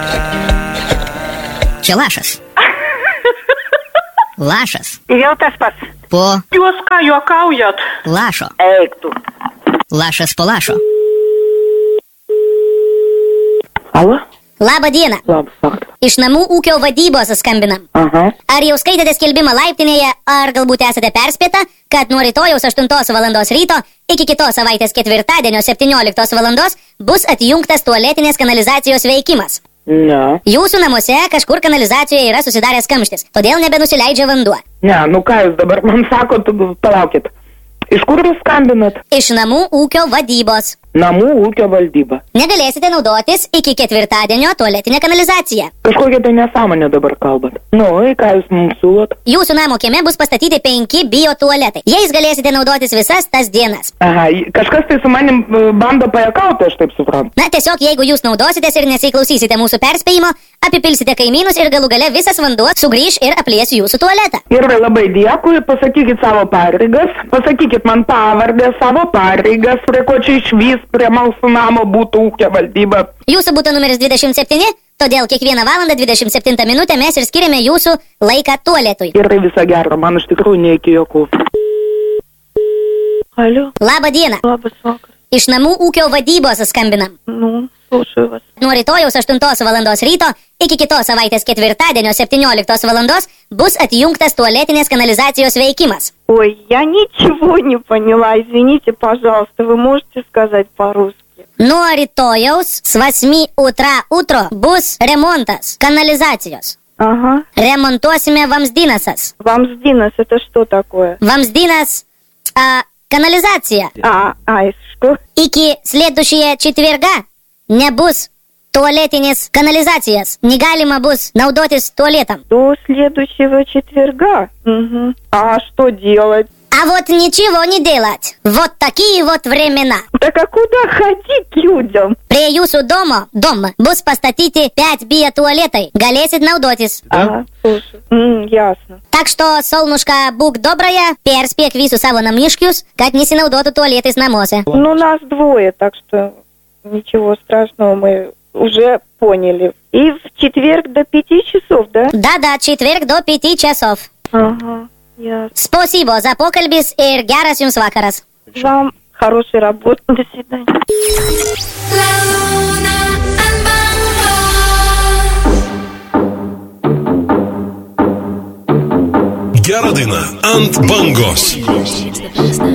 Čia Lašas. Lašas. Jau tas pats. Po Jūs ką juokaujat? Lašo. Eik tu. Lašas po Lašo. Alą? Labą dieną. Labas vakaras. Iš namų ūkio vadybos skambinam. Aha. Ar jau skaitėte skelbimą laiptinėje, ar galbūt esate perspėta, kad nuo rytojaus 8 valandos ryto iki kitos savaitės ketvirtadienio 17 valandos bus atjungtas tualetinės kanalizacijos veikimas? Ne. Jūsų namuose kažkur kanalizacijoje yra susidaręs kamštis, todėl nebenusileidžia vanduo. Ne, nu ką jūs dabar man sakot, palaukit. Iš kur jūs skambinat? Iš namų ūkio vadybos. Namų ūkio valdyba. Negalėsite naudotis iki ketvirtadienio tualetinę kanalizaciją. Kažkokia tai nesąmonė dabar kalbat. Nu, ką jūs mums siūlot? Jūsų namo kieme bus pastatyti 5 bio tualetai. Jais galėsite naudotis visas tas dienas. Aha, kažkas tai su manim bando pajakauti, aš taip suprantu. Na, tiesiog jeigu jūs naudositės ir nesiklausysite mūsų perspėjimo, apipilsite kaimynus ir galų gale visas vanduo sugrįš ir aplies jūsų tualetą. Ir labai dėkui, pasakykit savo pareigas, pasakykit man pavardę, savo pareigas, prie ko čia išvys, prie mūsų namo būtų ūkio valdyba. Jūsų būtų numeris 27, todėl kiekvieną valandą 27 minutę mes ir skiriame jūsų laiką tualetui. Ir tai visą gerą, man iš tikrųjų ne iki jokų. Alio? Labą dieną. Labas vakaras. Iš namų ūkio vadybos skambinam. Nu, слушаю вас. Nuo rytojaus 8 valandos ryto iki kitos savaitės ketvirtadienio 17 valandos bus atjungtas tualetinės kanalizacijos veikimas. Ой, я ничего не поняла, извините, пожалуйста, вы можете сказать по-русски? Nuo rytojaus с 8 утра утро bus remontas kanalizacijos. Ага. Remontuosime vamzdynasas. Вамсдинас, это что такое? Vamzdynas канализация. И что? Iki следующего четверга nebus tualetinės kanalizacijos. Negalima bus naudotis tualetam. До следующего четверга? Угу. А что делать? А вот ничего не делать. Вот такие вот времена. Так а куда ходить людям? Prie jūsų domo bus pastatyti 5 bio-tualetai. Galėsit naudotis. Ага, слушай. Ясно. Так что, солнышко, būk добрая, perspėk visus savo namiškius, kad nesinaudotų tualetais namuose. Ну, нас двое, так что ничего страшного, мы уже поняли. И в четверг до 5 часов, да? Да, четверг до 5 часов. Ага, ясно. Спасибо за pokalbis ir geras jums vakaras. Вам хорошей работы. До свидания. Gera daina ant bangos.